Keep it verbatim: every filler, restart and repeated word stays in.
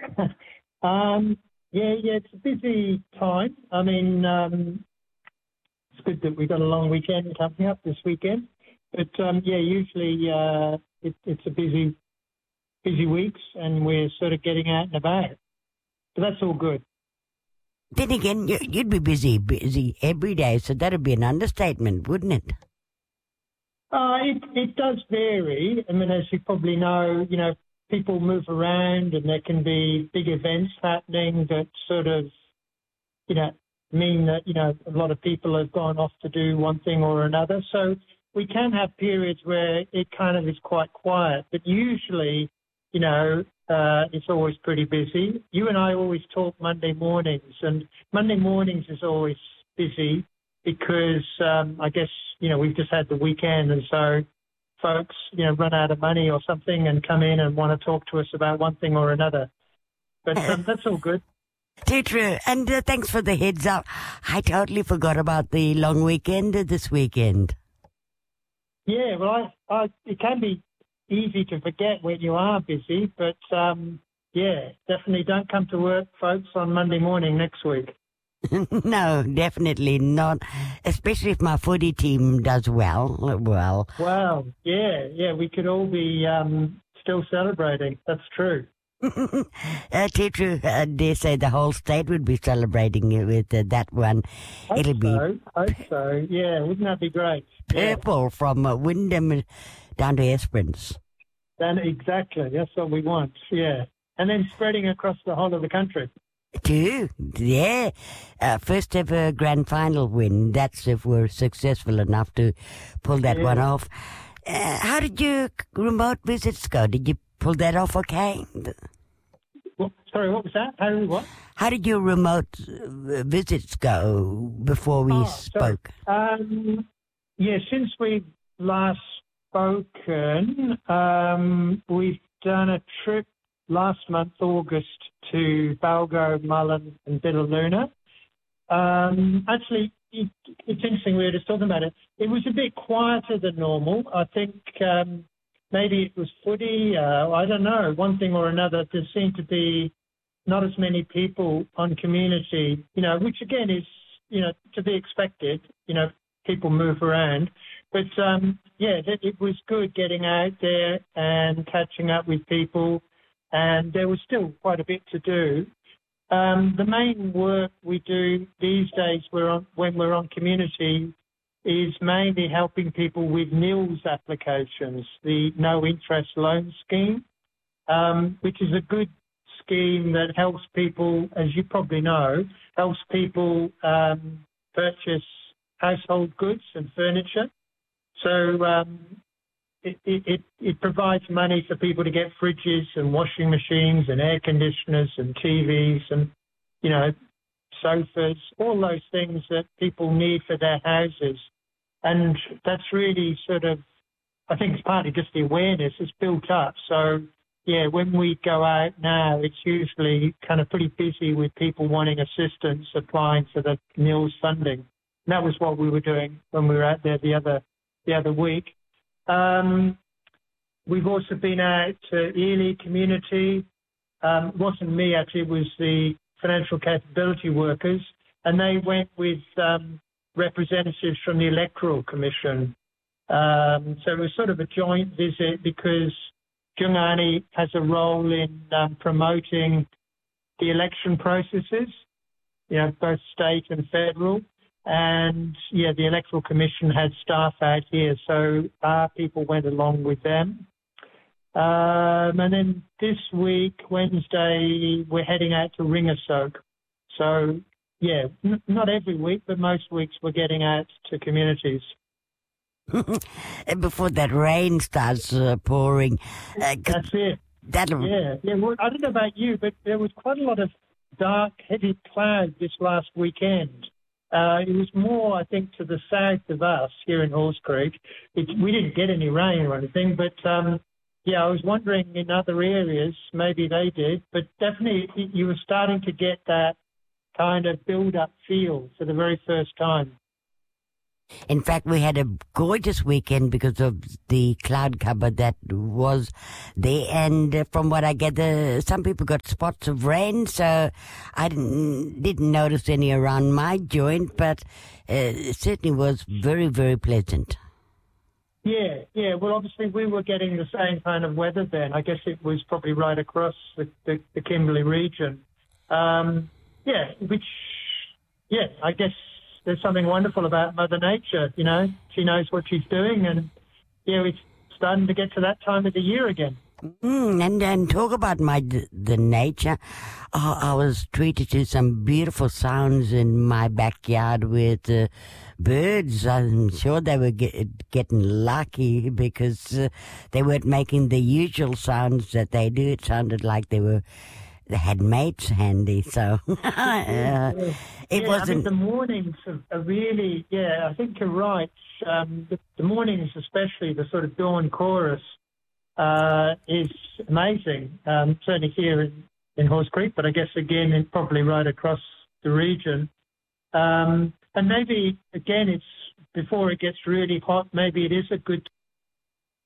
um, yeah, yeah, it's a busy time. I mean, um, it's good that we've got a long weekend coming up this weekend. But um, yeah, usually uh, it, it's a busy, busy weeks, and we're sort of getting out and about. So that's all good. Then again, you- you'd be busy, busy every day, so that'd be an understatement, wouldn't it? Uh, it it does vary. I mean, as you probably know, you know, people move around, and there can be big events happening that sort of, you know, mean that, you know, a lot of people have gone off to do one thing or another. So we can have periods where it kind of is quite quiet, but usually, you know, uh, it's always pretty busy. You and I always talk Monday mornings, and Monday mornings is always busy because um, I guess, you know, we've just had the weekend, and so folks, you know, run out of money or something and come in and want to talk to us about one thing or another. But um, that's all good. Too true. And uh, thanks for the heads up. I totally forgot about the long weekend uh, this weekend. Yeah, well, I, I, it can be easy to forget when you are busy, but um, yeah, definitely don't come to work, folks, on Monday morning next week. No, definitely not. Especially if my footy team does well. Well, Wow, yeah, yeah, we could all be um, still celebrating. That's true. uh, too true. I dare say the whole state would be celebrating it with uh, that one. Hope It'll be so. Hope so. Yeah, wouldn't that be great? Yeah. purple from uh, Wyndham down to Esperance. Then exactly, that's what we want. Yeah, and then spreading across the whole of the country. Too, yeah. Uh, first ever grand final win. That's if we're successful enough to pull that Yeah. one off. Uh, how did your remote visits go? Did you pull that off okay? What, sorry, what was that? How did what? How did your remote uh, visits go before we Oh, sorry. spoke? Um, yeah, since we've last spoken, um, we've done a trip last month, August, to Balgo, Mullen and Biddaluna. Um, actually, it, it's interesting, we were just talking about it. It was a bit quieter than normal. I think um, maybe it was footy, uh, I don't know, one thing or another. There seemed to be not as many people on community, you know, which again is, you know, to be expected. You know, people move around. But, um, yeah, it, it was good getting out there and catching up with people, and there was still quite a bit to do. Um, the main work we do these days we're on, when we're on community is mainly helping people with N I L S applications, the No Interest Loan Scheme, um, which is a good scheme that helps people, as you probably know, helps people um, purchase household goods and furniture. So um, it, it, it provides money for people to get fridges and washing machines and air conditioners and T Vs and, you know, sofas, all those things that people need for their houses. And that's really sort of, I think it's partly just the awareness it's built up. So, yeah, when we go out now, it's usually kind of pretty busy with people wanting assistance applying for the N I L S funding. And that was what we were doing when we were out there the other the other week. Um, we've also been out to Ely community. Um, it wasn't me, actually, it was the financial capability workers, and they went with um, representatives from the Electoral Commission. Um, so it was sort of a joint visit because Jungani has a role in um, promoting the election processes, you know, both state and federal. And, yeah, the Electoral Commission had staff out here, so our people went along with them. Um, and then this week, Wednesday, we're heading out to Ringersoak. So, yeah, n- not every week, but most weeks we're getting out to communities. And before that rain starts uh, pouring. Uh, 'cause That's it. that'll, Yeah, yeah. Well, I don't know about you, but there was quite a lot of dark, heavy cloud this last weekend. Uh, it was more, I think, to the south of us here in Halls Creek. It, we didn't get any rain or anything, but um, yeah, I was wondering in other areas, maybe they did, but definitely you were starting to get that kind of build-up feel for the very first time. In fact, we had a gorgeous weekend because of the cloud cover that was there. And uh, from what I gather, some people got spots of rain, so I didn't, didn't notice any around my joint, but uh, it certainly was very, very pleasant. Yeah, yeah. Well, obviously we were getting the same kind of weather then. I guess it was probably right across the, the, the Kimberley region. Um, yeah, which, yeah, I guess there's something wonderful about Mother Nature, you know. She knows what she's doing, and, yeah, it's starting to get to that time of the year again. Mm, and and talk about my the nature. Oh, I was treated to some beautiful sounds in my backyard with uh, birds. I'm sure they were get, getting lucky because uh, they weren't making the usual sounds that they do. It sounded like they were they had mates handy. So uh, yeah. it yeah, wasn't. I think the mornings are, are really. Yeah, I think you're right. Um, the, the mornings, especially the sort of dawn chorus. Uh, is amazing, um, certainly here in, in Horse Creek, but I guess again in, probably right across the region. Um, and maybe again, it's before it gets really hot. Maybe it is a good